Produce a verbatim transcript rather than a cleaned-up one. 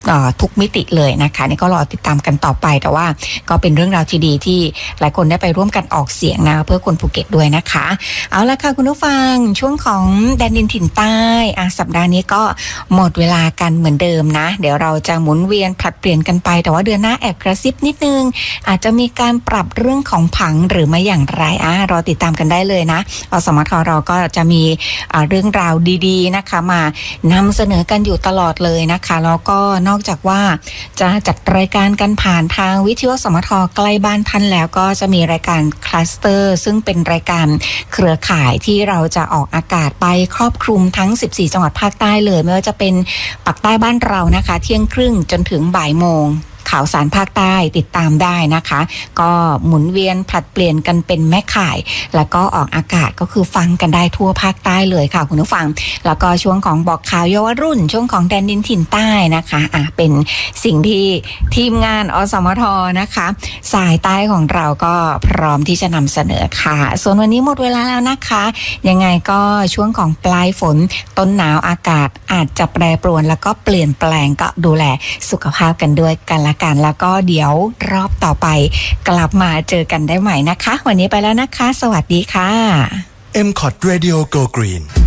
ทุกมิติเลยนะคะนี่ก็รอติดตามกันต่อไปแต่ว่าก็เป็นเรื่องราวที่ดีที่หลายคนได้ไปร่วมกันออกเสียงนะเพื่อคนภูเก็ตด้วยนะคะเอาละค่ะคุณผู้ฟังช่วงของแดนดินถิ่นใต้อ่ะสัปดาห์นี้ก็หมดเวลากันเหมือนเดิมนะเดี๋ยวเราจะหมุนเวียนผลัดเปลี่ยนกันไปแต่ว่าเดือนหน้าแอบกระซิบนิดนึงอาจจะมีการปรับเรื่องของผังหรือไม่อย่างไรอ่ะรอติดตามกันได้เลยนะอสมทเราก็จะมีเรื่องราวดีๆนะคะมานำเสนอกันอยู่ตลอดเลยนะคะแล้วก็นอกจากว่าจะจัดรายการกันผ่านทางวิทยุสมทใกล้บ้านท่านแล้วก็จะมีรายการคลัสเตอร์ซึ่งเป็นรายการเครือข่ายที่เราจะออกอากาศไปครอบคลุมทั้งสิบสี่จังหวัดภาคใต้เลยไม่ว่าจะเป็นปากใต้บ้านเรานะคะเที่ยงครึ่งจนถึงบ่ายโมงข่าวสารภาคใต้ติดตามได้นะคะก็หมุนเวียนผลัดเปลี่ยนกันเป็นแม่ข่ายแล้วก็ออกอากาศก็คือฟังกันได้ทั่วภาคใต้เลยค่ะคุณผู้ฟังแล้วก็ช่วงของบอกข่าวเยาวรุ่นช่วงของแดนดินถิ่นใต้นะคะอ่ะเป็นสิ่งที่ทีมงานอสมทนะคะสายใต้ของเราก็พร้อมที่จะนำเสนอค่ะส่วนวันนี้หมดเวลาแล้วนะคะยังไงก็ช่วงของปลายฝนต้นหนาวอากาศอาจจะแปรปรวนแล้วก็เปลี่ยนแปลงก็ดูแลสุขภาพกันด้วยกันละกันแล้วก็เดี๋ยวรอบต่อไปกลับมาเจอกันได้ใหม่นะคะวันนี้ไปแล้วนะคะสวัสดีค่ะเอ็ม ซี โอ ที Radio Go Green